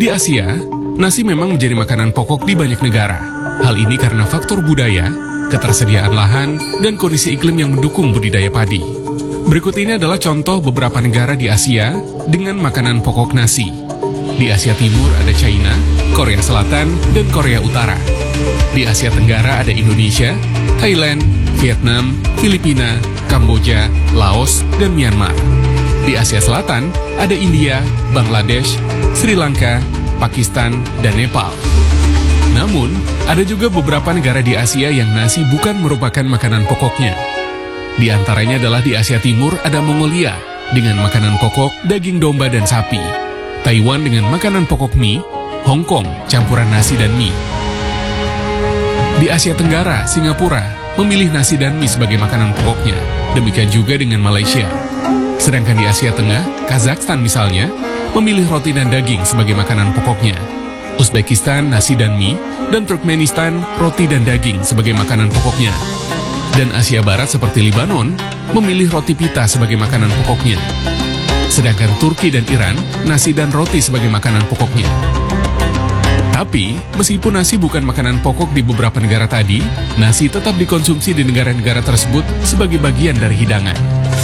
Di Asia, nasi memang menjadi makanan pokok di banyak negara. Hal ini karena faktor budaya, ketersediaan lahan, dan kondisi iklim yang mendukung budidaya padi. Berikut ini adalah contoh beberapa negara di Asia dengan makanan pokok nasi. Di Asia Timur ada China, Korea Selatan, dan Korea Utara. Di Asia Tenggara ada Indonesia, Thailand, Vietnam, Filipina, Kamboja, Laos, dan Myanmar. Di Asia Selatan ada India, Bangladesh, Sri Lanka, Pakistan, dan Nepal. Namun, ada juga beberapa negara di Asia yang nasi bukan merupakan makanan pokoknya. Di antaranya adalah di Asia Timur ada Mongolia dengan makanan pokok daging domba dan sapi, Taiwan dengan makanan pokok mie, Hong Kong campuran nasi dan mie. Di Asia Tenggara, Singapura memilih nasi dan mie sebagai makanan pokoknya, demikian juga dengan Malaysia. Sedangkan di Asia Tengah, Kazakhstan misalnya, memilih roti dan daging sebagai makanan pokoknya. Uzbekistan nasi dan mie, dan Turkmenistan roti dan daging sebagai makanan pokoknya. Dan Asia Barat seperti Libanon, memilih roti pita sebagai makanan pokoknya. Sedangkan Turki dan Iran, nasi dan roti sebagai makanan pokoknya. Tapi, meskipun nasi bukan makanan pokok di beberapa negara tadi, nasi tetap dikonsumsi di negara-negara tersebut sebagai bagian dari hidangan.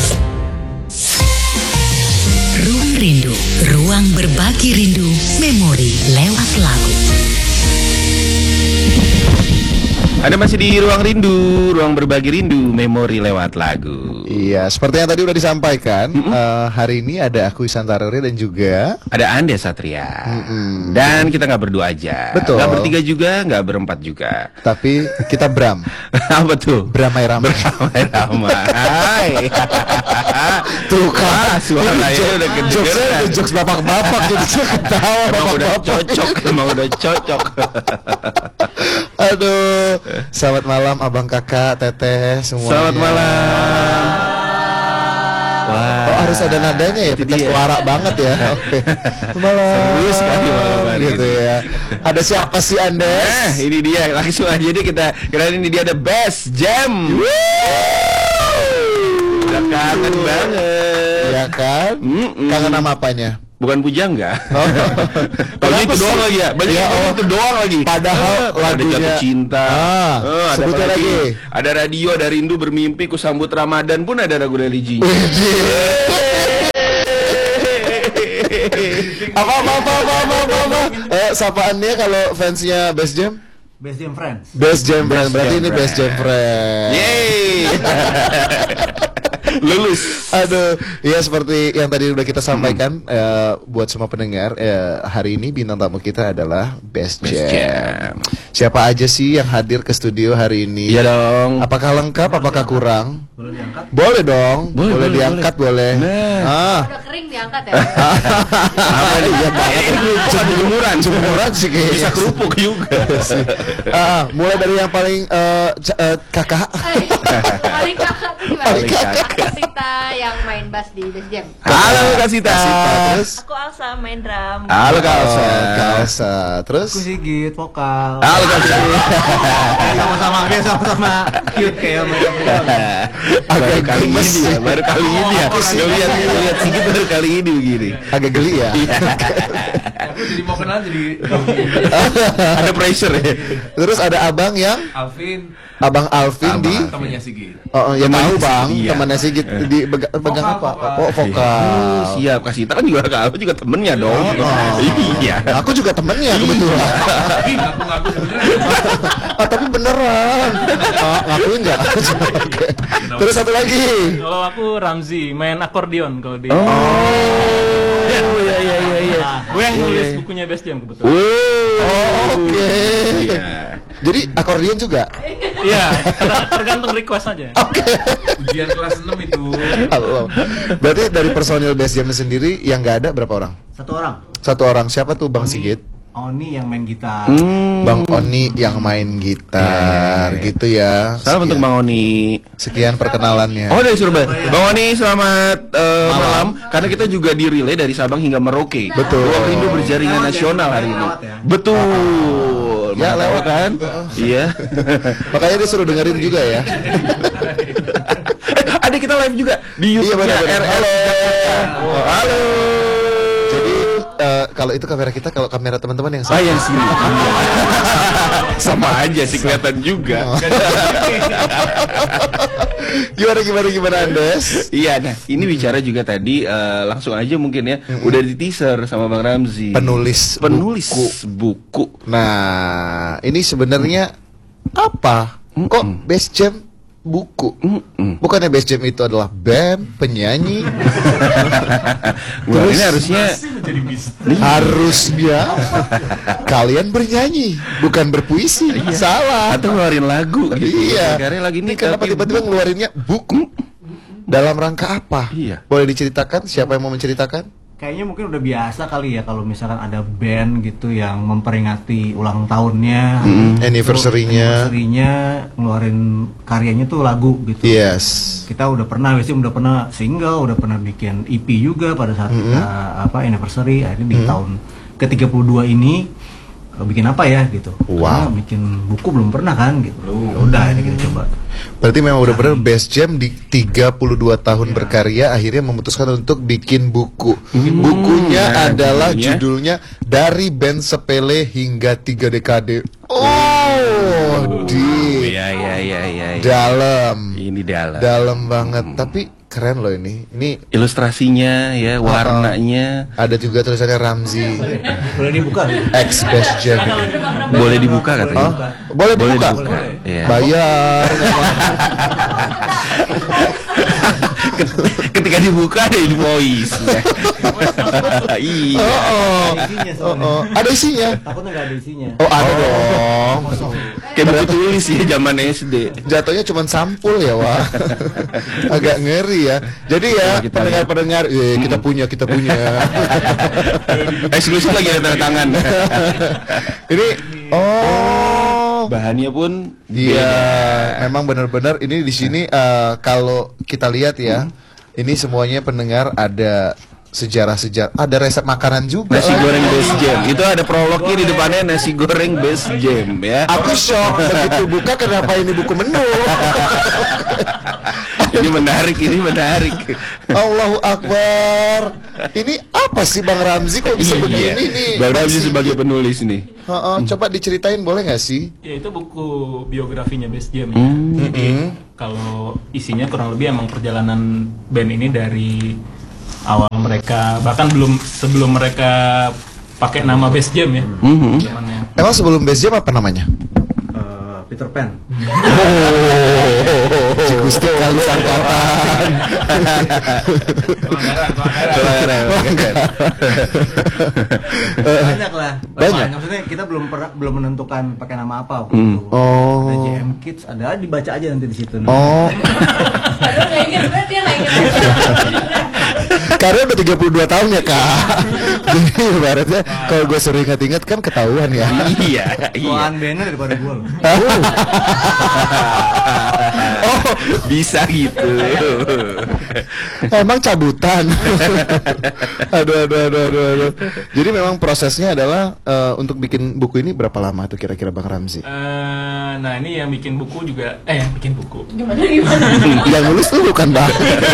Ruang Rindu, ruang berbagi rindu, memori lewat lagu. Anda masih di Ruang Rindu, ruang berbagi rindu, memori lewat lagu. Iya, seperti yang tadi udah disampaikan, hari ini ada aku Ihsan Taruri dan juga ada Ande Satria. Dan kita nggak berdua aja. Betul. Nggak bertiga juga, nggak berempat juga. Tapi kita Bram. Apa tuh? Beramai-ramai. Beramai-ramai. Tuh kan, suaranya udah kedengeran. Jokes bapak-bapak jadi ketawa Emang udah bapak-bapak. cocok, emang udah cocok. Aduh, selamat malam abang kakak, teteh semuanya. Selamat malam. Wah. Oh, harus ada nadanya ya, kita suara banget ya. Oke. Malam. Seru sekali malam hari gitu ini. ya. Ada siapa sih Anda? Ini dia, langsung aja deh kita ini dia ada Best Jam. Udah kangen banget. Ya kan? Kangen nama apanya? Bukan Pujangga. Oh. Kalau itu doang lagi ya. Banyak Ya, itu doang lagi. Padahal ada lagunya Jatuh Cinta. Ada sebutnya apa lagi. Ada Radio, ada Rindu Bermimpi, Ku Sambut Ramadan pun ada lagu religi. Apa? Sapaannya kalau fansnya Best Jam? Best Jam Friends. Best Jam Friends. Berarti Jam ini Best Jam Friends. Yeay. Lulus. Aduh, ya seperti yang tadi udah kita sampaikan, buat semua pendengar, hari ini bintang tamu kita adalah Best Jam. Siapa aja sih yang hadir ke studio hari ini? Iya dong. Apakah lengkap? Apakah kurang? Boleh diangkat? Boleh dong. Boleh, diangkat, boleh. Nah. Udah kering diangkat ya. Apa nih? Iya banget. Jemuran sih kayaknya. Bisa kerupuk juga. Mulai dari yang paling kakak. Paling kakak tuh gimana? Paling kakak. Kasita yang main bass di Best Jam. Halo Kasita. Terus Aku Alsa main drum. Halo Kalsa. Kalsa. Terus Aku Sigit vokal. Halo Kalsa. Sama-sama cute kayak mereka. Baru kali ini ya, baru kali ini ya. Lihat Sigit baru kali ini begini. agak geli ya. Aku jadi mau kenal jadi Ada pressure ya. Terus ada abang yang Alvin, Abang Alvin di temannya Sigit. Oh, ya tahu bang, Iya. temannya Sigit di pegang apa? Vokal. Oh, vokal. Siap, Kasita kan juga aku juga temennya dong. Iya. Aku juga temennya kebetulan. Ngaku sebenarnya. Tapi beneran. Ngakuin nggak? Oke. Terus satu lagi. Kalau aku Ramzi, main akordeon kalau di. Iya. Gue yang nulis bukunya Best Jam kebetulan. Oke. Iya. Jadi akordeon juga. Iya, tergantung request aja. Ujian kelas 6 itu. Halo. Berarti dari personil Best Jam sendiri yang nggak ada berapa orang? Satu orang. Satu orang. Siapa tuh Bang Sigit? Oni yang main gitar. Bang Oni yang main gitar, gitu ya. Salam untuk Bang Oni. Sekian perkenalannya. Oh, dari Surabaya. Bang Oni selamat malam. Karena kita juga di relay dari Sabang hingga Merauke. Betul. Ruang Rindu berjaringan nasional hari ini. Betul. Ya, lewat kan? Iya. Makanya disuruh dengerin juga ya. Ada kita live juga di YouTube-nya Iya, benar. RL. Halo. Jadi kalau itu kamera kita, kalau kamera teman-teman yang Ah, yang sini. Iya. Sama aja sih kelihatan juga. Gimana Andes? Iya, nah ini bicara juga tadi langsung aja mungkin ya. Udah di teaser sama Bang Ramzi. Penulis buku. Nah, ini sebenarnya apa? Kok Best Jam buku? Bukannya Best Jam itu adalah band, penyanyi? Wah, ini harusnya Harusnya kalian bernyanyi, bukan berpuisi. Salah. atau ngeluarin lagu gitu. Iya. Karena lagi ini Ini kenapa tapi tiba-tiba ngeluarinnya buku? Dalam rangka apa? Iya. Boleh diceritakan? Siapa yang mau menceritakan? Kayaknya mungkin udah biasa kali ya kalau misalkan ada band gitu yang memperingati ulang tahunnya, Anniversary-nya. anniversary-nya, ngeluarin karyanya tuh lagu gitu. Yes. Kita udah pernah, biasanya udah pernah single, udah pernah bikin EP juga pada saat kita anniversary. Akhirnya di tahun ke-32 ini bikin apa ya gitu. Wow. Karena bikin buku belum pernah kan gitu. Ya udah ini kita coba. Berarti memang udah benar Best Jam di 32 tahun berkarya akhirnya memutuskan untuk bikin buku. Bukunya adalah judulnya? judulnya Dari Band Sepele Hingga 3 Dekade. Oh, di Iya. dalam. Ini dalam. Dalam banget, tapi keren loh ini. Ini Ilustrasinya ya, warnanya ada juga tulisannya Ramzi Boleh dibuka? X Best Jam. boleh dibuka katanya. Oh, boleh dibuka? Iya. Bayar. Ketika dibuka ada invoice. Iya. Ada isinya soalnya. Ada isinya. Takutnya nggak ada isinya. Oh, ada dong. Kayak buku tulis ya zaman SD. Jatuhnya cuma sampul ya, Wah. Agak ngeri ya. Jadi ya, Coba kita pendengar-pendengar, kita punya. Eksklusif lagi ada tanda tangan. Ini Bahannya pun iya, memang benar-benar ini di sini kalau kita lihat ya, ini semuanya pendengar ada sejarah-sejarah, ada resep makanan juga. nasi goreng Best Jam. Itu ada prolognya di depannya nasi goreng Best Jam ya. Aku shock begitu buka, kenapa ini buku menu? Ini menarik. Allahu Akbar. Ini apa sih Bang Ramzi kok bisa begini nih? Bang Ramzi sebagai penulis nih. Coba diceritain boleh nggak sih? Ya itu buku biografinya Best Jam ya. Jadi kalau isinya kurang lebih emang perjalanan band ini dari awal mereka, bahkan sebelum mereka pakai nama Best Jam ya. Zamannya. Emang sebelum Best Jam apa namanya? Peter Pan. Gusti kali sangkatan. Banyak lah. Banyak. Maksudnya kita belum menentukan pakai nama apa waktu itu. Ada JM Kids, ada dibaca aja nanti di situ. Oh, Aduh, nggak inget, berarti dia nggak inget. karena udah 32 tahun ya Kak. Jadi ibaratnya kalau gue suruh ingat-ingat kan ketahuan ya. Iya. Tuan bandnya daripada gue loh. Oh, bisa gitu. Emang cabutan. Aduh. Jadi memang prosesnya adalah untuk bikin buku ini berapa lama tuh kira-kira Bang Ramzi? Nah ini yang bikin buku juga, yang bikin buku. Gimana? Yang nulis lu kan Bang?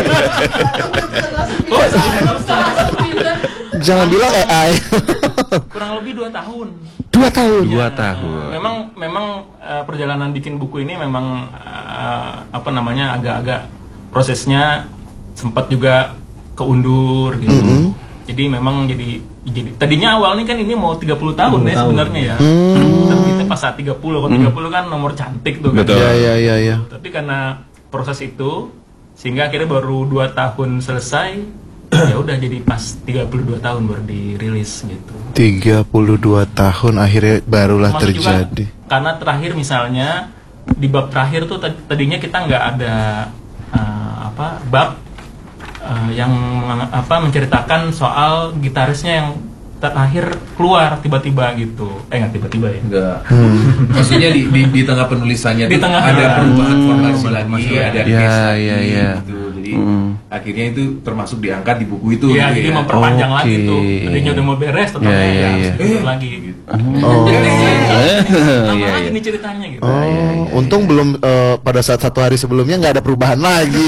Jangan bilang AI. Kurang lebih 2 tahun. 2 tahun. 2 tahun. Memang perjalanan bikin buku ini memang agak-agak prosesnya sempat juga keundur gitu. Jadi memang jadi tadinya awalnya kan ini mau 30 tahun ya sebenarnya ya. Tapi kita pas saat 30, kalau 30 kan nomor cantik tuh kan. Betul. Iya. Tapi karena proses itu sehingga akhirnya baru 2 tahun selesai. Ya udah jadi pas 32 tahun baru dirilis gitu. 32 tahun akhirnya barulah Termasuk terjadi. juga karena terakhir misalnya di bab terakhir tuh tadinya kita nggak ada bab yang menceritakan soal gitarisnya yang terakhir keluar tiba-tiba gitu. Nggak tiba-tiba ya. Enggak. Maksudnya di tengah penulisannya Di tuh tengah ada perubahan formasi lagi, ada Iya, case lagi iya. gitu. Jadi akhirnya itu termasuk diangkat di buku itu. Iya, gitu jadi ya. memperpanjang Oke. lagi tuh. Tadinya udah mau beres, tetap Iya, ya, iya. lagi gitu. Oh. Lama Iya, lagi iya. nih ceritanya gitu. Untung belum pada saat 1 hari sebelumnya nggak ada perubahan lagi.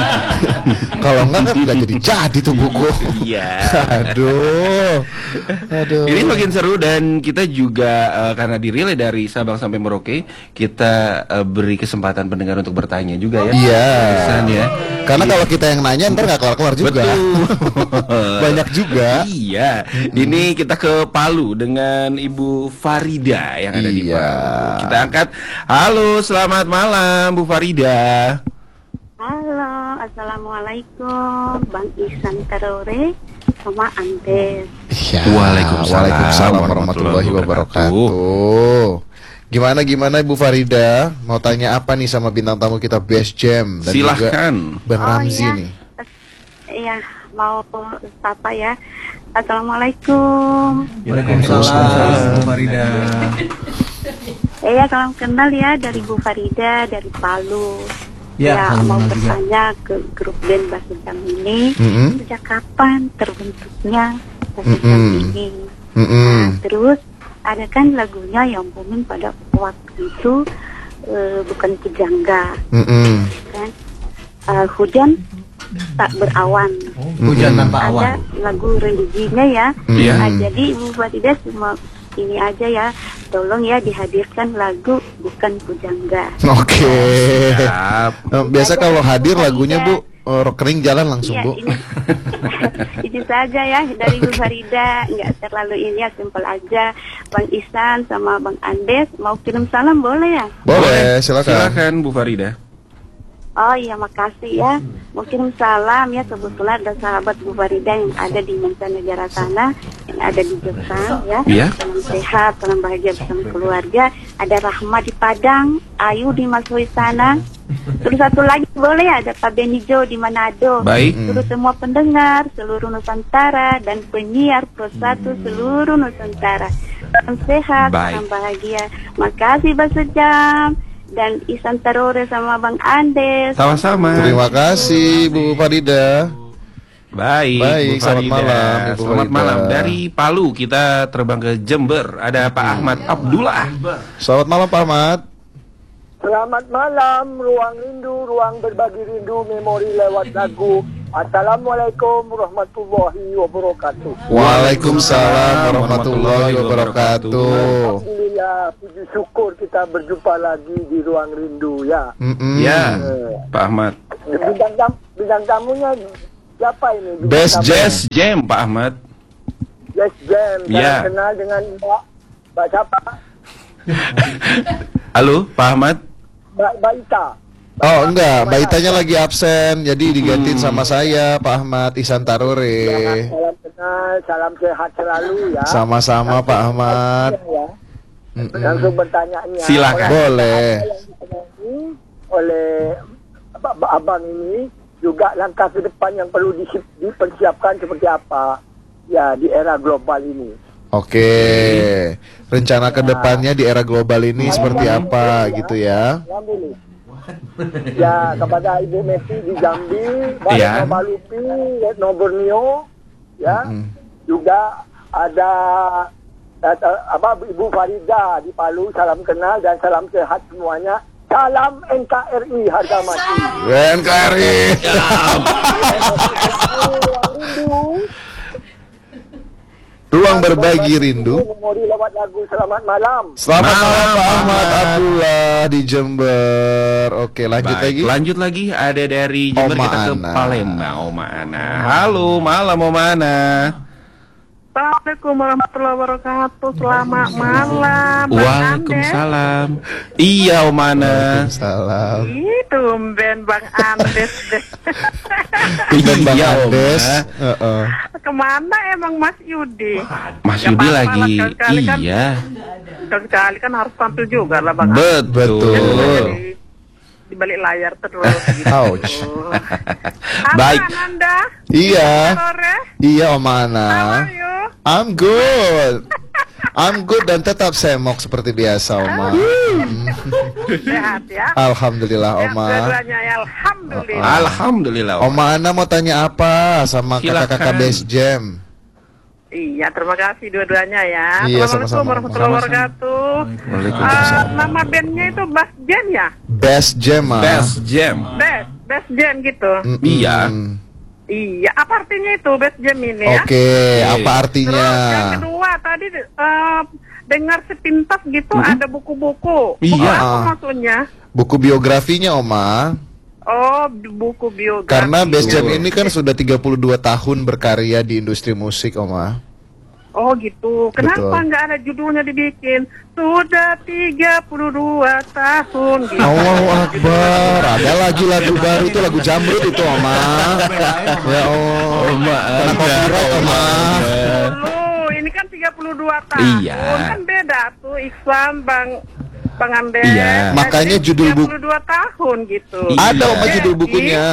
Kalau enggak kan nggak jadi tuh buku. Iya. Aduh. Ini makin seru dan kita juga karena dirilai dari Sabang sampai Merauke, kita beri kesempatan pendengar untuk bertanya juga ya. Iya. Pesan ya. Karena kalau kita yang nanya ntar nggak kelar-kelar juga. Betul. Banyak juga. Iya. Ini kita ke Palu dengan Ibu Farida yang ada di Iya. Palu. Kita angkat. Halo, selamat malam Bu Farida. Halo, assalamualaikum, Bang Ihsan Tarore sama Andes. Iya. Waalaikumsalam warahmatullahi wabarakatuh. Gimana Ibu Farida? Mau tanya apa nih sama bintang tamu kita Best Jam dan Silahkan. juga Bang Ramzi iya. nih. Iya, mau sapa ya. Assalamualaikum. Waalaikumsalam, Bu Farida. Iya, salam kenal ya dari Bu Farida dari Palu. Ya, salam mau kenal juga. bertanya ke grup band Bahasa Jam ini sejak kapan terbentuknya Bahasa Jam ini? Nah, terus ada kan lagunya yang booming pada waktu itu bukan Pujangga, kan? Hujan tak berawan. Hujan tanpa Ada awan. lagu religinya ya. Iya. Jadi Ibu Farida cuma ini aja ya, tolong ya dihadirkan lagu bukan Pujangga. Oke. Siap. Biasa kalau hadir lagunya Bu rekening jalan langsung Iya, Bu. ini saja ya dari Bu Farida, nggak terlalu ini ya, simpel aja. Bang Ihsan sama Bang Andes mau kirim salam boleh ya? Boleh, silakan. Silakan Bu Farida. Oh iya, makasih ya. Mau kirim salam ya, kebetulan ada sahabat Bu Farida yang ada di mancanegara sana, yang ada di Jepang ya. Iya. Salam sehat, salam bahagia bersama keluarga. Ada Rahma di Padang, Ayu di Masui sana. Terus satu lagi boleh ya, ada Pak Benijo di Manado. Baik. Terus semua pendengar seluruh Nusantara dan penyiar Pro 1 seluruh Nusantara. Salam sehat, Baik. salam bahagia. Makasih Bahasa Jam dan Ihsan Tarore sama Bang Andes. Sama-sama. Terima kasih Bu Farida. Baik, Baik, Bu selamat Farida. malam, Ibu Selamat Farida. malam. Dari Palu kita terbang ke Jember. Ada Pak Ahmad Abdullah. Selamat malam Pak Ahmad. Selamat malam, ruang rindu, ruang berbagi rindu, memori lewat lagu. Assalamualaikum warahmatullahi wabarakatuh. Waalaikumsalam warahmatullahi wabarakatuh. Alhamdulillah, puji syukur kita berjumpa lagi di ruang rindu ya. Ya, Pak Ahmad. Bintang tamunya siapa ini? Bintang Best tamu- Jam. Best Jam, Pak Ahmad. Best Jam. Ya. Saya kenal dengan Mbak siapa? Halo, Pak Ahmad. Mbak Ita. Oh enggak, Mbak Itanya lagi absen, jadi digantiin sama saya Pak Ahmad Ihsan Tarore. Salam kenal, salam sehat selalu ya. Sama-sama Pak Ahmad. Ya. Langsung bertanya-nya. Silakan. Boleh. Yang ditemani oleh abang ini juga langkah ke depan yang perlu dipersiapkan seperti apa ya di era global ini. Oke. Rencana kedepannya di era global ini seperti apa gitu ya? Alhamdulillah. Ya, kepada Ibu Messi di Jambi, Iya. Retno Balupi, Retno Borneo, ya. Juga ada Ibu Farida di Palu, salam kenal dan salam sehat semuanya. Salam NKRI harga mati. NKRI. Ruang berbagi rindu. Memori lewat lagu selamat malam. Selamat malam Pak Ahmad Abdullah di Jember. Oke, lanjut Baik, lagi. lanjut lagi. Ada dari Jember Oma kita ke Ana. Palembang. Oma Ana. Halo, malam Oma Ana. Assalamualaikum warahmatullahi wabarakatuh. Selamat malam. Waalaikumsalam. Iya, Oma Ana. Salam. Itu tumben Bang Andes deh. Dan Bang Iya, Oma. Andes. Kemana emang Mas Yudi? Mas Ya, Yudi apa-apa lagi. lah, sekali-kali kan. Iya. Sekali kan harus tampil juga lah Bang Andes. Betul. Di balik layar terus gitu. Ouch. Baik. Anda? Iya. Sore? Iya Om Ana. How are you? I'm good. I'm good dan tetap semok seperti biasa Oma. sehat ya. Alhamdulillah Oma. Dua-duanya ya, alhamdulillah. Alhamdulillah. Oma Ana mau tanya apa sama kakak-kakak Silakan. Best Jam? Iya, terima kasih dua-duanya ya. Iya, Assalamualaikum sama-sama. warahmatullahi wabarakatuh. Waalaikumsalam. Nama bandnya itu Best Jam ya? Best Jam, Ma. Best Jam. Best Jam gitu. Iya. Iya, apa artinya itu Best Jam ini ya? Oke, apa artinya? Terus yang kedua tadi dengar sepintas gitu ada buku-buku. Iya. Buku apa maksudnya? Buku biografinya, Oma. Oh, buku biografi. Karena Best Jam ini kan sudah 32 tahun berkarya di industri musik, Oma. Oh gitu. Kenapa Betul. nggak ada judulnya dibikin? Sudah 32 tahun gitu. Allahu Akbar. Ada lagi lagu baru itu, lagu Jamrut itu, Oma. Ya Allah. Oma. Kena copyright, Oma. Dulu, ini kan 32 tahun. Iya. Kan beda tuh Islam Bang Andes. Iya. Makanya Jadi judul buku 32 tahun gitu. ada, Oma, Jadi, judul bukunya.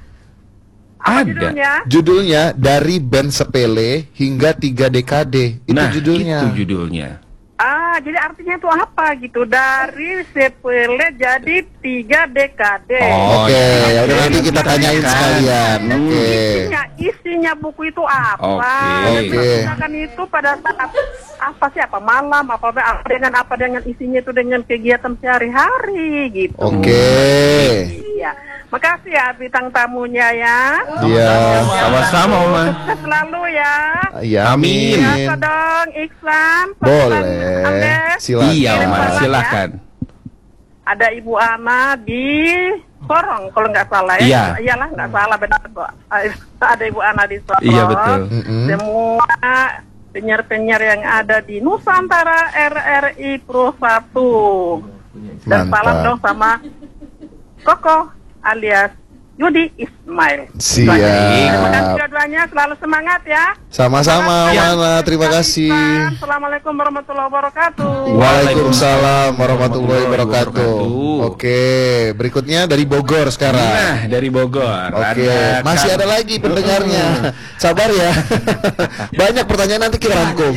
apa Ada. judulnya? Judulnya Dari Band Sepele Hingga 3 Dekade. Itu Nah, judulnya. itu judulnya. Jadi artinya itu apa gitu? Dari sepele jadi 3 dekade. Oke, ya udah nanti kita tanyain sekalian. Oke. Isinya buku itu apa? Oke. Kan itu pada saat apa malam apa dengan isinya itu dengan kegiatan sehari-hari gitu. Oke. Iya. Makasih ya bintang tamunya ya. Iya. Sama-sama, Oma. Sukses selalu ya. Ya, Amin. Biasa dong Iksan. Boleh. Andes. Silakan. Iya, Oma. Silakan. Silakan. Ada Ibu Ana di Sorong kalau nggak salah ya. Iya. Iyalah nggak salah benar kok. Ada Ibu Ana di Sorong. Iya, betul. Semua penyiar-penyiar yang ada di Nusantara RRI Pro 1. Dan Mantap. salam dong sama Koko alias Yudi Ismail. Siap. Terima kasih dua-duanya, selalu semangat ya. Sama-sama, Mana. Terima kasih. Assalamualaikum warahmatullahi wabarakatuh. Waalaikumsalam warahmatullahi wabarakatuh. Oke, berikutnya dari Bogor sekarang. Nah, dari Bogor. Oke, masih ada lagi pendengarnya. Sabar ya. Banyak pertanyaan nanti kita rangkum.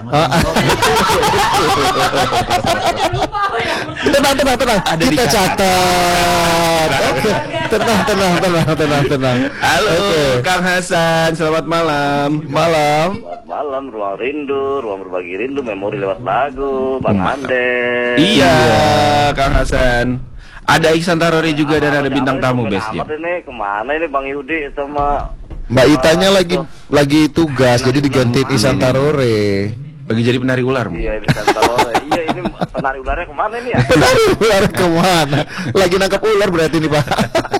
Tenang. Kita catat. Oke. Tenang. Halo, Kang Hasan. Selamat malam. Malam. Selamat malam, ruang rindu, ruang berbagi rindu, memori lewat lagu, Bang Andes. Iya, Kang Hasan. Ada Iksan Tarori juga dan ada bintang tamu Best Jam. Ini kemana ini Bang Yudi sama Mbak Itanya lagi tugas, jadi digantiin Isan Tarore. Lagi jadi penari ular, Bu. Iya, Isan Tarore. Iya, ini penari ularnya kemana ini ya? Penari ular kemana? Lagi nangkap ular berarti nih, Pak.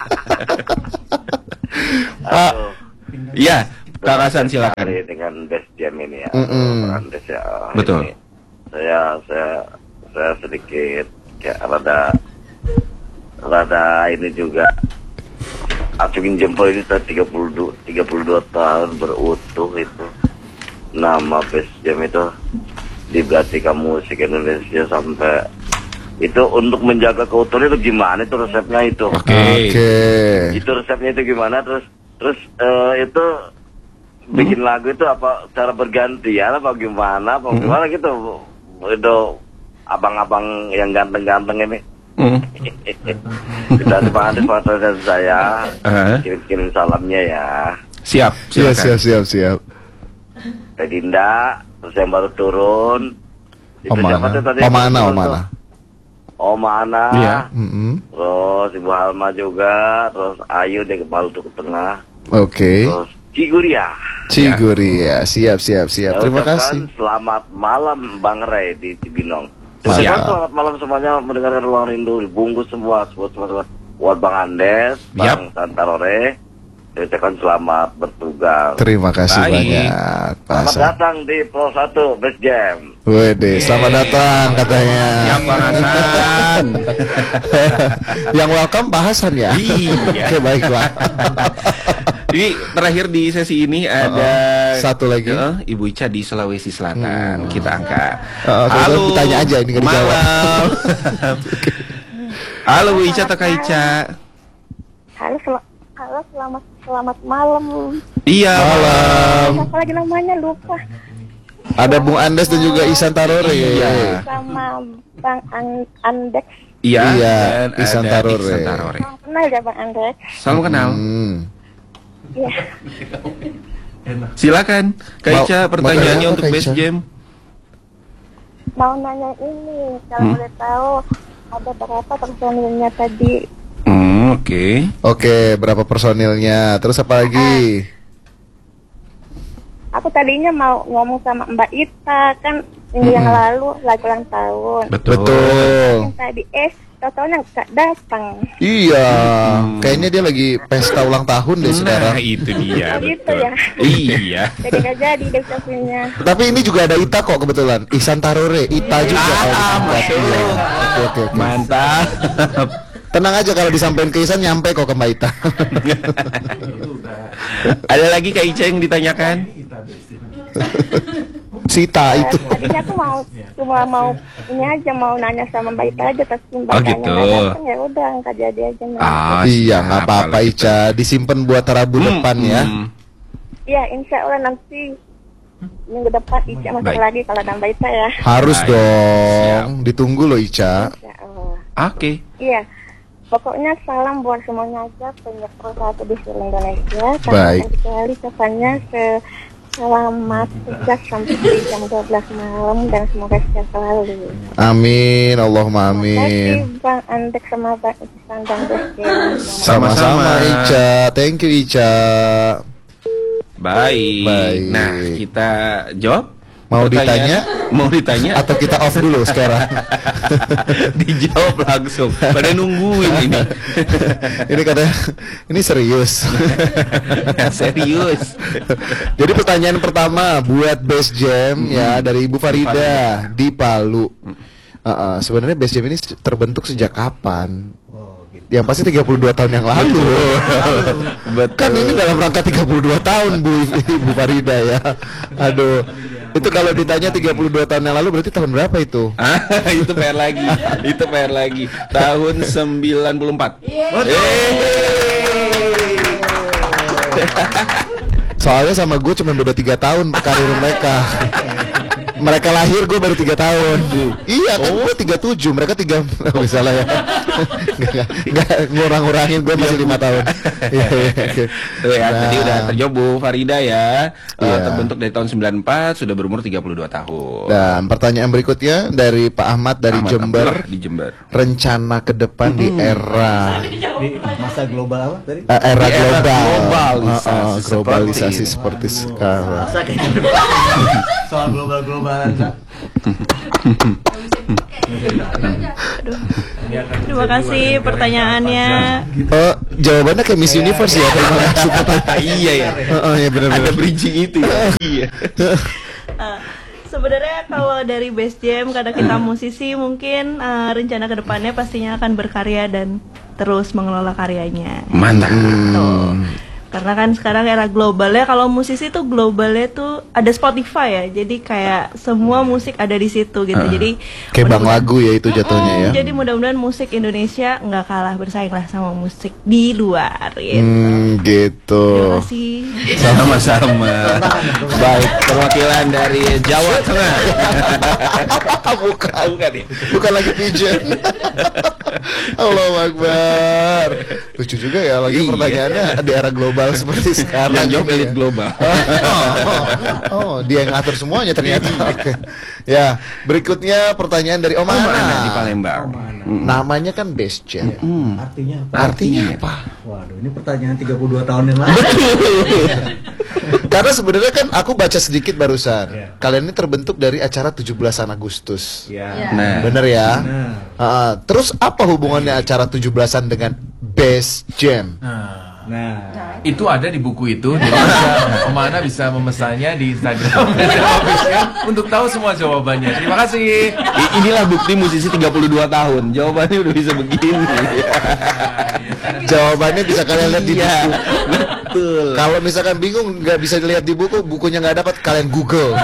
Pak. Iya, Kang Hasan silakan. Dengan Best Jam ini ya. Bang Andes ya. Betul. Ini saya sedikit ya rada ini juga acungin jempol ini 32 tahun berutuh itu. Nama Best Jam itu dibatika musik Indonesia sampai itu untuk menjaga keutuhan itu gimana itu resepnya itu? Oke. Itu resepnya itu gimana terus itu bikin lagu itu apa cara bergantian apa gimana gitu itu abang-abang yang ganteng-ganteng ini. Kita Bang Andes dan saya kirim salamnya ya. Siap. Teh Dinda, terus yang baru turun. Itu siapa tuh tadi? Oma Ana. Oma Ana. Iya. Terus Ibu Halma juga, terus Ayu dia kepala ke tengah. Oke. Terus Ciguria. Siap. Terima kasih. Selamat malam Bang Ray di Cibinong. Siap. Selamat malam semuanya mendengarkan Ruang Rindu, dibungkus semua buat Bang Andes, Bang Santarore. Saya ucapkan selamat bertugas. Terima kasih banyak, Pak Selamat Hasan. datang di Pro 1 Best Jam. Wede, selamat datang katanya. Yang Pak Hasan. Yang welcome Pak Hasan ya. Iya. Oke, baiklah. Jadi terakhir di sesi ini ada satu lagi. Ibu Ica di Sulawesi Selatan. Kita angkat. Halo. Tanya aja ini nggak dijawab. Malam. Halo Bu Ica, Taka Ica. Halo, selamat malam. Iya, malam. Apa lagi namanya lupa. Ada Bung Andes dan juga Isan Tarore. Iya. Sama Bang Andes Iya, dan Ihsan ada Tarore. Ihsan Tarore. Kenal ya Bang Andre? Salam kenal. Iya. Silakan, Kak Mau- Ica, mau pertanyaannya tanya apa, untuk Kak Best Ica? Jam. Mau nanya ini, kalau boleh tahu ada berapa personilnya tadi? Oke. Oke, berapa personilnya? Terus apa lagi? Aku tadinya mau ngomong sama Mbak Ita kan minggu yang lalu lagi ulang tahun. Betul. Yang tadi tau-taunya nggak datang. Iya, kayaknya dia lagi pesta ulang tahun deh sekarang. Nah, itu dia. Oh gitu ya. Iya. Jadi nggak jadi deh ucapinnya. Tapi ini juga ada Ita kok kebetulan. Ihsan Tarore, Ita juga. Oke. Mantap. Tenang aja kalau disampaikan ke Ihsan nyampe kok ke Mbak Ita. Ada lagi Kak Ica yang ditanyakan? Sita itu. Tadinya aku cuma mau ini aja mau nanya sama Mbak Ita aja tapi Mbak Oh, Itanya gitu. nggak datang ya udah nggak jadi aja. Iya, nggak apa-apa Ica. Disimpan buat Rabu depan ya. Iya insya Allah nanti minggu depan Ica masuk Baik. lagi kalau ada Mbak Ita ya. Harus dong. Ditunggu loh Ica. Insya Allah. Oke. Iya. Pokoknya salam buat semuanya aja penyiar Pro 1 di seluruh Indonesia. Baik. Kecuali katanya selamat tugas sampai jam 12 malam dan semoga sehat selalu. Amin, Allahumma Terima amin. kasih Bang Andek sama Bang Ihsan dan Bes. Sama-sama Ica. Thank you Ica. Baik. Nah, kita jawab. Mau Pertanyaan- Mau ditanya? Atau kita off dulu sekarang? Dijawab langsung. Pada nungguin ini. Ini katanya ini serius. Serius. Jadi pertanyaan pertama buat Best Jam ya dari Ibu Farida di Palu. Sebenarnya Best Jam ini terbentuk sejak kapan? Yang pasti 32 tahun yang lalu. Betul. Kan ini dalam rangka 32 tahun Ibu Farida ya. Aduh. Itu kalau ditanya 32 tahun yang lalu berarti tahun berapa itu? Itu PR lagi. Itu PR lagi. Tahun 94. Soalnya sama gue cuma beda 3 tahun karir mereka. Mereka lahir gue baru 3 tahun. Iya kan gue 37, mereka 3. Oh, salah ya. Enggak ngurang-ngurangin gue masih 5 tahun. Iya. Ya, tadi Nah. udah terjawab Bu Farida ya. Iya. Terbentuk dari tahun 94, sudah berumur 32 tahun. Dan pertanyaan berikutnya dari Pak Ahmad dari Ahmad Jember. Abdullah di Jember. Rencana ke depan di era Di masa global apa tadi? era Di era global, globalisasi globalisasi seperti seperti sekarang. Masa kayaknya soal global-globalan Kak. Terima kasih pertanyaannya. Jawabannya kayak Miss Universe ya. Terima kasih pertanyaan. Iya ya. Iya benar-benar. Ada bridging itu ya. Iya. Sebenarnya kalau dari Best Jam karena kita musisi mungkin rencana kedepannya pastinya akan berkarya dan terus mengelola karyanya. Mantap. Tuh. Karena kan sekarang era globalnya, kalau musisi tuh globalnya tuh ada Spotify ya, jadi kayak semua musik ada di situ gitu. Jadi Kayak bang lagu ya itu jatuhnya ya. jadi mudah-mudahan musik Indonesia nggak kalah bersaing lah sama musik di luar gitu. Gitu. Terima kasih. Sama-sama. Baik, perwakilan dari Jawa Tengah. Bukan. Bukan ya? Bukan lagi pigeon. Allahu Akbar. Lucu juga ya lagi pertanyaannya di era global seperti sekarang. Yang jawab ini elit ya. global. Oh, dia yang ngatur semuanya ternyata. Oke. Ya, berikutnya pertanyaan dari Om Ana di Palembang. Namanya kan Best Jam. Artinya apa? Artinya apa? Waduh, ini pertanyaan 32 tahun yang lalu. Karena sebenarnya kan aku baca sedikit barusan. Kalian ini terbentuk dari acara 17-an Agustus. Nah. Bener ya? Terus apa hubungannya acara 17-an dengan Best Jam? Nah, itu ada di buku itu. Jadi Om Ana bisa memesannya di Instagram official untuk tahu semua jawabannya. Terima kasih. Inilah bukti musisi 32 tahun. Jawabannya udah bisa begini. Jawabannya bisa kalian lihat di Iya, buku. betul. Kalau misalkan bingung nggak bisa dilihat di buku, bukunya nggak dapat, kalian Google.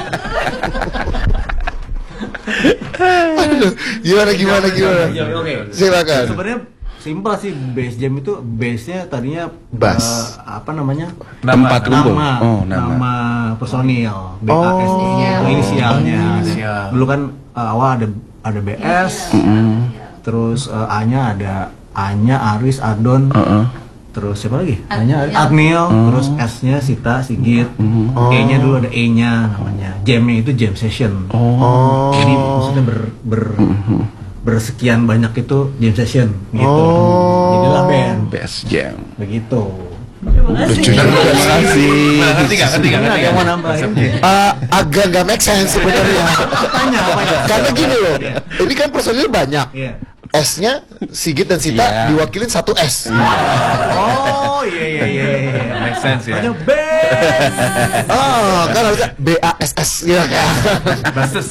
Aduh, gimana? Oke. Silakan. Sebenarnya simpel sih, Best Jam itu base-nya tadinya Bass. apa namanya? Tempat kumpul. Oh, nama personil BAS itu inisialnya. Dulu kan awal ada BS, Terus A-nya ada Anya, Aris, Adon. Terus siapa lagi? A-nya Agniel. Terus S-nya Sita, Sigit. E-nya dulu ada E-nya namanya. Jam-nya itu jam session. Jadi maksudnya bersekian banyak itu jam session gitu. Jadilah band. Best Jam. Begitu. Terima kasih. Ngerti nggak? Yang mau nambahin? Agak nggak make sense sebenarnya. Tanya apa ya? Karena gini loh, ini kan personil banyak. Iya. S-nya Sigit dan Sita diwakilin satu S. Oh iya. Make sense ya. Banyak band. Kan harusnya BASS ya kan. Basis.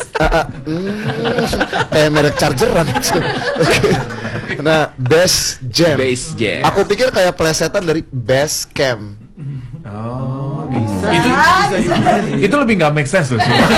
Merek chargeran. Oke. Nah, Best Jam. Best Jam. Aku pikir kayak plesetan dari Best Camp. Itu lebih nggak make sense loh.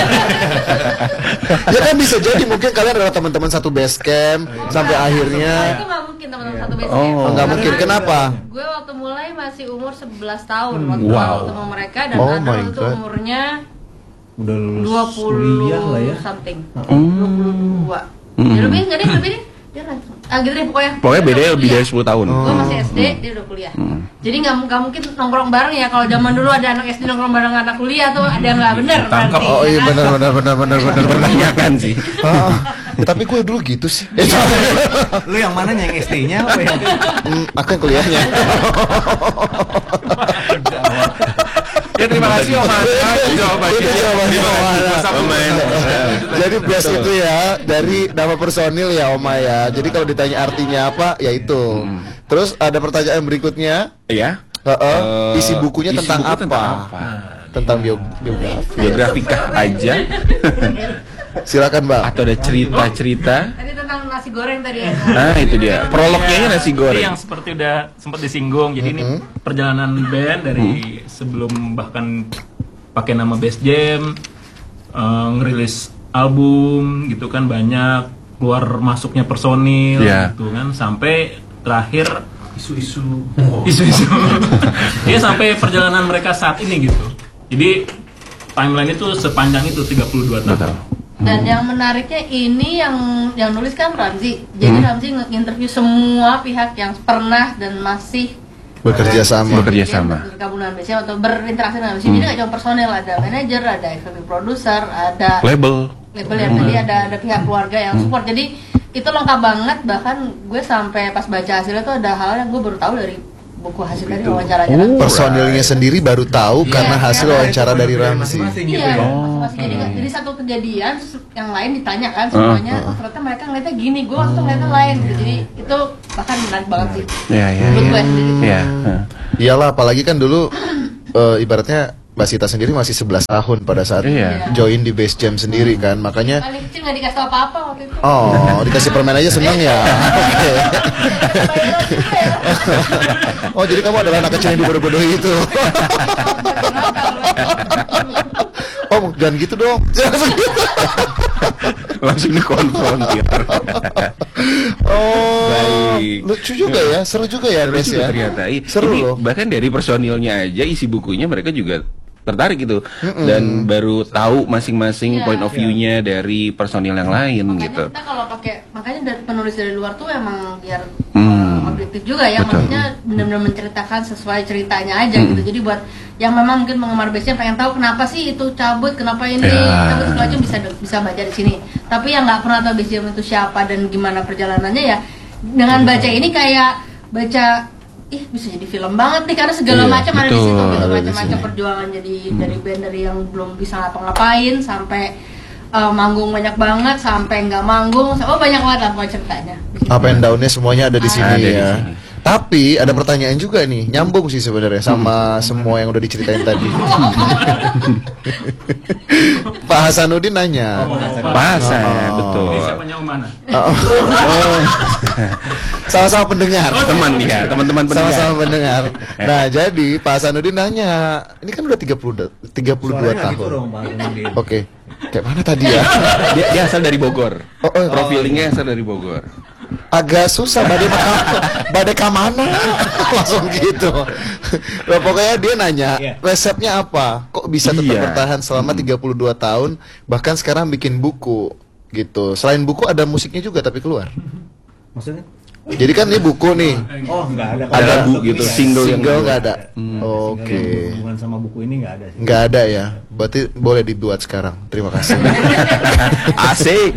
Ya kan bisa jadi mungkin kalian adalah teman-teman satu base camp sampai akhirnya. Itu nggak mungkin teman-teman satu base Oh, nggak mungkin. Kenapa? Gue waktu mulai masih umur 11 tahun waktu ketemu mereka dan Oh Adel my itu God. umurnya Udah lulus 20 kuliah lah ya. something. 22. Ya lebih enggak deh, lebih deh. Dia langsung. Gitu deh pokoknya. Pokoknya Dia beda udah lebih kuliah. dari 10 tahun. Gue masih SD, dia udah kuliah. Jadi nggak mungkin nongkrong bareng ya. Kalau zaman dulu ada anak SD nongkrong bareng anak kuliah tuh ada yang nggak bener. Tangkap. berarti, Oh iya ya kan? benar. Pertanyakan sih. Tapi gue dulu gitu sih. Lu yang mana yang SD-nya apa ya? Aku yang kuliahnya. Ya terima kasih Om Ana jawabannya. Itu jawabannya Om Ana. Jadi best itu ya dari nama personil ya Oma ya. Jadi kalau ditanya artinya apa ya itu. Terus ada pertanyaan berikutnya. Iya. Isi bukunya isi tentang buku apa? tentang apa? Tentang biografi. Biografikah aja? Silakan Mbak. Atau ada cerita-cerita? Tadi tentang nasi goreng tadi ya. Nah itu dia. Prolognya nasi Itu goreng. yang seperti udah sempat disinggung. Jadi ini perjalanan band dari sebelum bahkan pakai nama Best Jam, ngerilis album gitu kan, banyak keluar masuknya personil gitu kan, sampai terakhir isu-isu. Iya sampai perjalanan mereka saat ini gitu. Jadi timeline itu sepanjang itu 32 tahun. Dan yang menariknya ini yang nulis kan Ramzi. Jadi Ramzi nge-interview semua pihak yang pernah dan masih Bekerja sama. bergabung dengan BCM atau berinteraksi dengan BCM. Jadi nggak cuma personel, ada manajer, ada executive producer, ada Label yang tadi ada pihak keluarga yang support. Jadi itu lengkap banget. Bahkan gue sampai pas baca hasilnya tuh ada hal yang gue baru tahu dari buku hasil dari wawancaranya. Personilnya sendiri baru tahu karena hasil wawancara dari Ramzi. Iya, masing-masing. Jadi satu kejadian yang lain ditanya kan semuanya. Ternyata mereka ngeliatnya gini, gue waktu ngeliatnya lain. Gitu. Jadi itu bahkan menarik banget sih. Menurut gue sendiri. Iyalah, apalagi kan dulu ibaratnya Mbak Sita sendiri masih 11 tahun pada saat join di Best Jam sendiri kan, makanya Paling kecil nggak dikasih apa-apa waktu itu. oh dikasih permen aja seneng ya. Oke. Oh jadi kamu adalah anak kecil yang dibodoh-bodohi itu. Oh jangan gitu dong. langsung dikonfrontir. Oh, baik. Lucu juga ya, seru juga ya, Seru Nes juga ya. ternyata. Seru Ini loh. bahkan dari personilnya aja isi bukunya mereka juga tertarik gitu dan baru tahu masing-masing Iya. point of view-nya dari personil yang lain gitu. Kita kalau pakai, makanya dari penulis dari luar tuh emang biar objektif juga ya, Betul. maksudnya benar-benar menceritakan sesuai ceritanya aja gitu. Jadi buat yang memang mungkin penggemar base-nya pengen tahu kenapa sih itu cabut, kenapa ini cabut segala macam bisa baca di sini. Tapi yang nggak pernah tahu base jam itu siapa dan gimana perjalanannya ya, dengan baca ini kayak baca bisa jadi film banget nih karena segala macam ada di situ gitu, macam-macam perjuangan jadi dari band dari yang belum bisa ngapa-ngapain sampai manggung banyak banget sampai nggak manggung, banyak banget lah pokoknya ceritanya. Up and down-nya semuanya ada di sini Ada di ya. sini. Tapi ada pertanyaan juga nih, nyambung sih sebenarnya sama semua yang udah diceritain tadi. Pak Hasanuddin nanya. Pak Hasan, betul. Ini siapanya Umana? Sama-sama pendengar. Teman ya, teman-teman pendengar. Sama-sama pendengar. Nah, jadi Pak Hasanuddin nanya, ini kan udah 32 tahun. Gitu dong, Pak Hasanuddin. Oke. Kayak mana tadi ya? Dia asal dari Bogor. Profilingnya asal dari Bogor. Agak susah badai kamana langsung gitu. Nah, pokoknya dia nanya resepnya apa? Kok bisa tetap bertahan selama 32 tahun bahkan sekarang bikin buku gitu. Selain buku ada musiknya juga tapi keluar. Maksudnya? Jadi kan ini buku nih. Oh, nggak ada. Ada lagu gitu, single yang nggak ada. Oke. Hubungan sama buku ini nggak ada sih. Nggak ada ya. Berarti boleh dibuat sekarang. Terima kasih. Asik.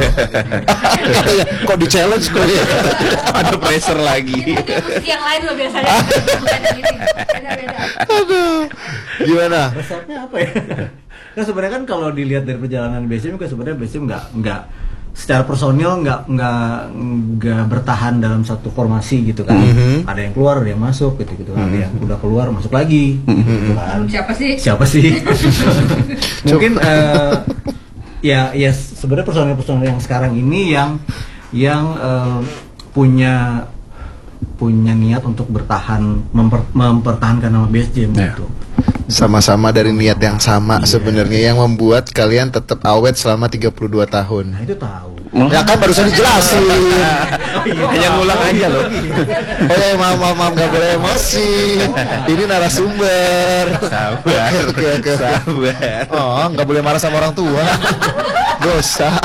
Kok di challenge kok ya? Ada pressure lagi. Yang lain loh biasanya. Bukan yang ini. Beda-beda. Aduh. Gimana? Resepnya apa ya? Nah sebenarnya kan kalau dilihat dari perjalanan BSM kan sebenarnya BSM nggak secara personil nggak bertahan dalam satu formasi gitu kan. Ada yang keluar, ada yang masuk gitu kan. Ada yang udah keluar masuk lagi. Gitu kan. Siapa sih? Mungkin ya sebenarnya personil yang sekarang ini yang punya niat untuk bertahan mempertahankan nama BSM gitu. Sama-sama dari niat yang sama sebenarnya yang membuat kalian tetap awet selama 32 tahun. Nah, itu tahu. Ya kan barusan dijelasin. Hanya ngulang aja loh. Oh ya, maaf nggak boleh emosi. Ini narasumber. Sabar. Oke. Sabar. Oh, nggak boleh marah sama orang tua. Dosa.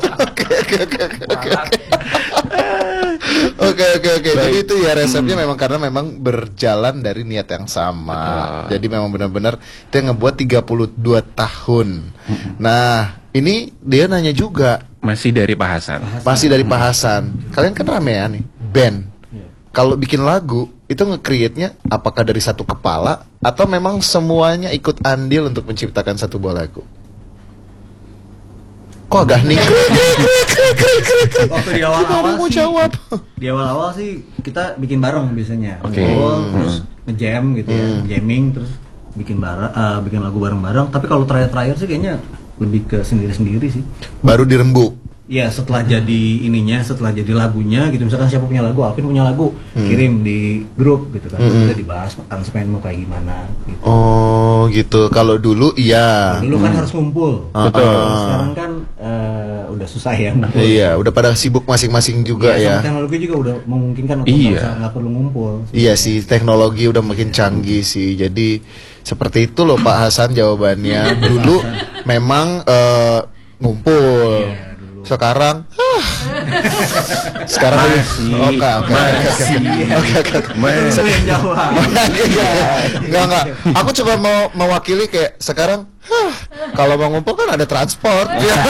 Oke. Jadi itu ya resepnya memang karena memang berjalan dari niat yang sama. Jadi memang benar-benar itu yang ngebuat 32 tahun. Nah, ini dia nanya juga. Masih dari Pak Hasan. Masih dari Pak Hasan. Kalian kan ramean nih, band. Kalau bikin lagu itu nge-create-nya apakah dari satu kepala atau memang semuanya ikut andil untuk menciptakan satu buah lagu? Kok agak nih? Waktu di awal-awal mau sih, jawab. Di awal-awal sih kita bikin bareng biasanya. Oke. Terus nge-jam gitu ya, jamming terus bikin lagu bareng-bareng. Tapi kalau terakhir sih kayaknya lebih ke sendiri-sendiri sih. Baru dirembuk. Ya setelah jadi lagunya gitu, misalkan siapa punya lagu, Alvin punya lagu, kirim di grup gitu kan, kita dibahas aransemen mau kayak gimana gitu. Oh gitu, kalau dulu iya. Dulu kan harus ngumpul. Betul. Sekarang kan udah susah ya ngumpul. Iya, udah pada sibuk masing-masing juga ya. Teknologi juga udah memungkinkan untuk nggak perlu ngumpul. Iya sih, teknologi udah makin canggih sih. Jadi seperti itu loh Pak Hasan jawabannya. Dulu memang ngumpul. Sekarang Sering jawab. Enggak. Aku coba mau mewakili kayak sekarang kalau mau ngumpul kan ada transport.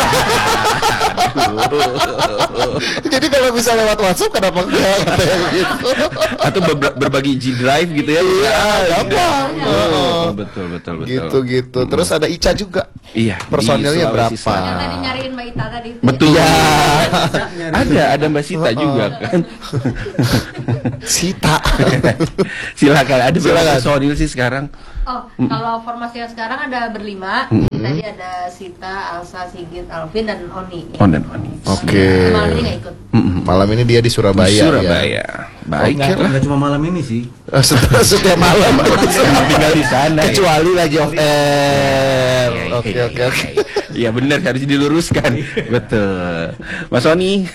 Jadi kalau bisa lewat WhatsApp kenapa enggak gitu. Atau berbagi G Drive gitu ya. Iya, gampang. Betul. Gitu. Terus ada Ica juga. Iya. Personilnya berapa? Yang tadi nyariin Mbak Ita tadi. Betul. Ada Mbak Sita juga kan. Sita. Silakan. Ada berapa personil sih sekarang? Oh, kalau formasi yang sekarang ada berlima. Tadi ada Sita, Alsa, Sigit, Alvin, dan Oni. Dan Oni. Oke. Malam ini nggak ikut. Malam ini dia di Surabaya. Ya. Baik Nggak cuma malam ini sih. Setiap malam tinggal di sana. Kecuali lagi off air. Oke. Iya benar, harus diluruskan. Betul. Mas Oni.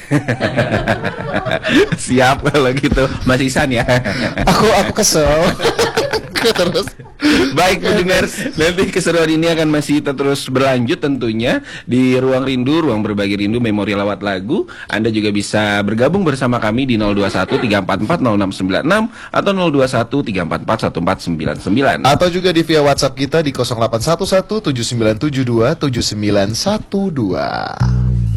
Siap kalau gitu. Mas Isan ya. Aku kesel. Terus baik pendengar, nanti keseruan ini akan masih terus berlanjut tentunya di Ruang Rindu, Ruang Berbagi Rindu Memori Lewat Lagu. Anda juga bisa bergabung bersama kami di 021-344-0696 atau 021-344-1499 atau juga di via WhatsApp kita di 0811-7972-7912.